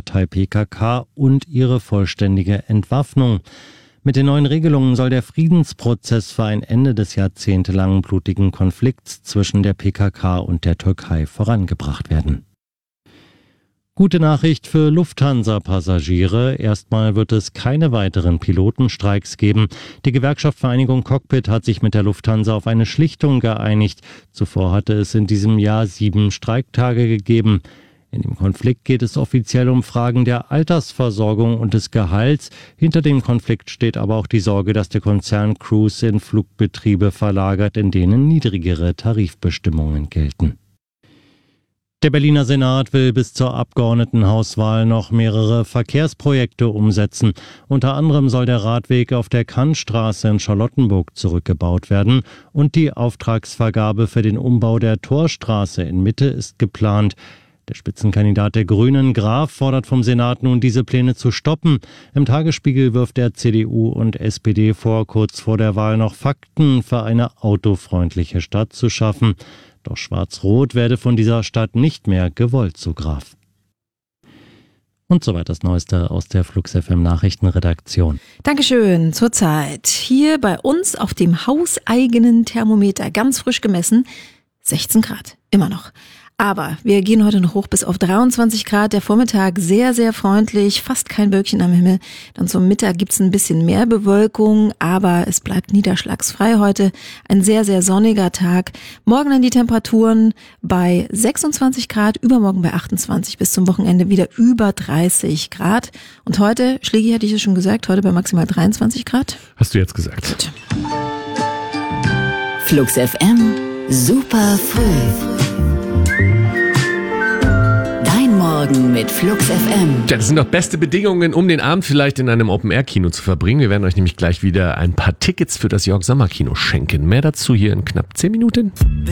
Partei PKK und ihre vollständige Entwaffnung. Mit den neuen Regelungen soll der Friedensprozess für ein Ende des jahrzehntelangen blutigen Konflikts zwischen der PKK und der Türkei vorangebracht werden. Gute Nachricht für Lufthansa-Passagiere. Erstmal wird es keine weiteren Pilotenstreiks geben. Die Gewerkschaft Vereinigung Cockpit hat sich mit der Lufthansa auf eine Schlichtung geeinigt. Zuvor hatte es in diesem Jahr 7 Streiktage gegeben. In dem Konflikt geht es offiziell um Fragen der Altersversorgung und des Gehalts. Hinter dem Konflikt steht aber auch die Sorge, dass der Konzern Cruise in Flugbetriebe verlagert, in denen niedrigere Tarifbestimmungen gelten. Der Berliner Senat will bis zur Abgeordnetenhauswahl noch mehrere Verkehrsprojekte umsetzen. Unter anderem soll der Radweg auf der Kantstraße in Charlottenburg zurückgebaut werden und die Auftragsvergabe für den Umbau der Torstraße in Mitte ist geplant. Der Spitzenkandidat der Grünen, Graf, fordert vom Senat nun, diese Pläne zu stoppen. Im Tagesspiegel wirft er CDU und SPD vor, kurz vor der Wahl noch Fakten für eine autofreundliche Stadt zu schaffen. Doch Schwarz-Rot werde von dieser Stadt nicht mehr gewollt, so Graf. Und soweit das Neueste aus der Flux FM Nachrichtenredaktion. Dankeschön, zurzeit hier bei uns auf dem hauseigenen Thermometer, ganz frisch gemessen, 16 Grad, immer noch. Aber wir gehen heute noch hoch bis auf 23 Grad. Der Vormittag sehr, sehr freundlich, fast kein Wölkchen am Himmel. Dann zum Mittag gibt's ein bisschen mehr Bewölkung, aber es bleibt niederschlagsfrei heute. Ein sehr, sehr sonniger Tag. Morgen dann die Temperaturen bei 26 Grad, übermorgen bei 28, bis zum Wochenende wieder über 30 Grad. Und heute, Schlägi hatte ich ja schon gesagt, heute bei maximal 23 Grad. Hast du jetzt gesagt. Gut. Flux FM, super früh. Morgen mit Flux FM. Ja, das sind doch beste Bedingungen, um den Abend vielleicht in einem Open-Air-Kino zu verbringen. Wir werden euch nämlich gleich wieder ein paar Tickets für das Jörg-Sommer-Kino schenken. Mehr dazu hier in knapp 10 Minuten.